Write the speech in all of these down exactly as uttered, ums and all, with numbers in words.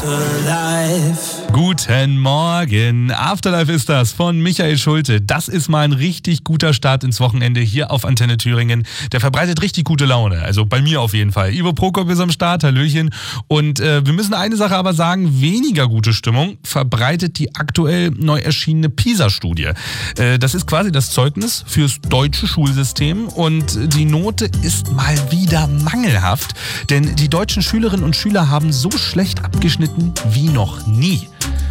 Guten Morgen. Afterlife ist das von Michael Schulte. Das ist mal ein richtig guter Start ins Wochenende hier auf Antenne Thüringen. Der verbreitet richtig gute Laune. Also bei mir auf jeden Fall. Ivo Prokop ist am Start. Hallöchen. Und äh, wir müssen eine Sache aber sagen. Weniger gute Stimmung verbreitet die aktuell neu erschienene PISA-Studie. Äh, das ist quasi das Zeugnis fürs deutsche Schulsystem. Und die Note ist mal wieder mangelhaft. Denn die deutschen Schülerinnen und Schüler haben so schlecht abgeschnitten wie noch nie.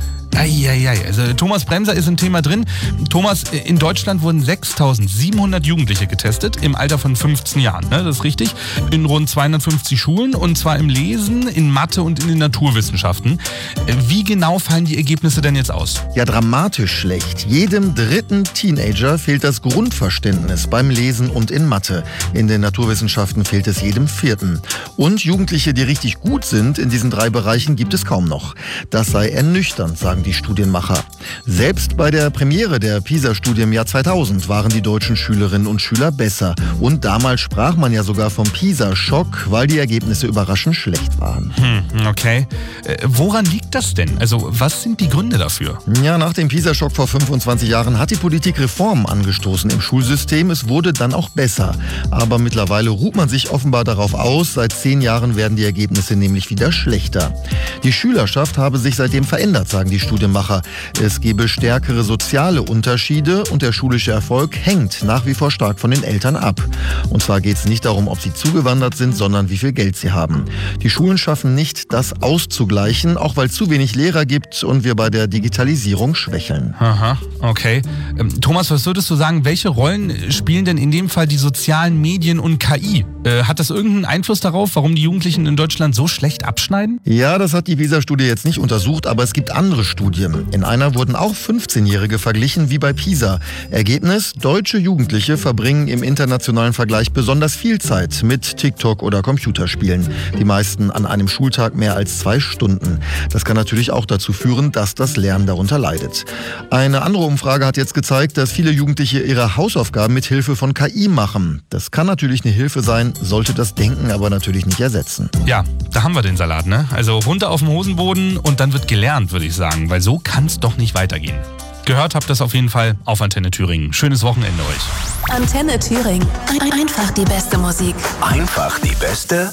Eieiei, also Thomas Bremser ist im Thema drin. Thomas, in Deutschland wurden sechstausendsiebenhundert Jugendliche getestet im Alter von fünfzehn Jahren, ne? Das ist richtig, in rund zweihundertfünfzig Schulen und zwar im Lesen, in Mathe und in den Naturwissenschaften. Wie genau fallen die Ergebnisse denn jetzt aus? Ja, dramatisch schlecht. Jedem dritten Teenager fehlt das Grundverständnis beim Lesen und in Mathe. In den Naturwissenschaften fehlt es jedem vierten. Und Jugendliche, die richtig gut sind in diesen drei Bereichen, gibt es kaum noch. Das sei ernüchternd, sagen die Studienmacher. Selbst bei der Premiere der PISA-Studie im Jahr zweitausend waren die deutschen Schülerinnen und Schüler besser. Und damals sprach man ja sogar vom PISA-Schock, weil die Ergebnisse überraschend schlecht waren. Hm, okay. Äh, woran liegt das denn? Also was sind die Gründe dafür? Ja, nach dem PISA-Schock vor fünfundzwanzig Jahren hat die Politik Reformen angestoßen im Schulsystem. Es wurde dann auch besser. Aber mittlerweile ruht man sich offenbar darauf aus. Seit zehn Jahren werden die Ergebnisse nämlich wieder schlechter. Die Schülerschaft habe sich seitdem verändert, sagen die Studienmacher. Es gebe stärkere soziale Unterschiede und der schulische Erfolg hängt nach wie vor stark von den Eltern ab. Und zwar geht es nicht darum, ob sie zugewandert sind, sondern wie viel Geld sie haben. Die Schulen schaffen nicht, das auszugleichen, auch weil es zu wenig Lehrer gibt und wir bei der Digitalisierung schwächeln. Aha, okay. Ähm, Thomas, was würdest du sagen, welche Rollen spielen denn in dem Fall die sozialen Medien und K I? Äh, hat das irgendeinen Einfluss darauf, warum die Jugendlichen in Deutschland so schlecht abschneiden? Ja, das hat die PISA-Studie jetzt nicht untersucht, aber es gibt andere Studien. In einer wurden auch fünfzehnjährige verglichen wie bei PISA. Ergebnis: Deutsche Jugendliche verbringen im internationalen Vergleich besonders viel Zeit mit TikTok oder Computerspielen. Die meisten an einem Schultag mehr als zwei Stunden. Das kann natürlich auch dazu führen, dass das Lernen darunter leidet. Eine andere Umfrage hat jetzt gezeigt, dass viele Jugendliche ihre Hausaufgaben mit Hilfe von K I machen. Das kann natürlich eine Hilfe sein, sollte das Denken aber natürlich nicht ersetzen. Ja, da haben wir den Salat, ne? Also runter auf den Hosenboden und dann wird gelernt, würde ich sagen, weil so kann es doch nicht weitergehen. Gehört habt das auf jeden Fall auf Antenne Thüringen. Schönes Wochenende euch. Antenne Thüringen. Einfach die beste Musik. Einfach die beste